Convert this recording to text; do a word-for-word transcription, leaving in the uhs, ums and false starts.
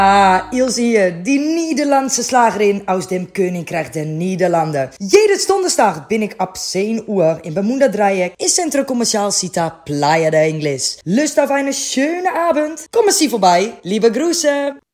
Ah, Ilse hier, die Nederlandse Slagerin aus dem Königreich der Niederlanden. Jedes Donnerstag bin ich ab zehn Uhr im Bermuda Dreieck im Centro Comercial Cita Playa de Ingles. Lust auf eine schöne Abend? Kommen Sie vorbei, liebe Grüße!